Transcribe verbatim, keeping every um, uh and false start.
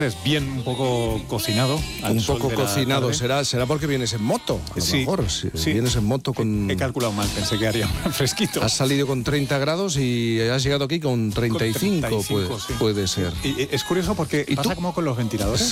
Es bien un poco cocinado. Un poco cocinado, será será porque vienes en moto. A lo sí, mejor, si sí. vienes en moto con... He, he calculado mal, pensé que haría más fresquito. Has salido con treinta grados y has llegado aquí con treinta y cinco, con treinta y cinco puede, sí. puede ser. Y, y es curioso porque ¿Y pasa tú? como con los ventiladores.